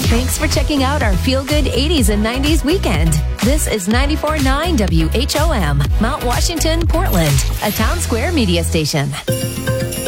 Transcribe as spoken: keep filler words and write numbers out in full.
Thanks for checking out our Feel Good eighties and nineties weekend. This is ninety-four point nine W H O M, Mount Washington, Portland, a Town Square media station.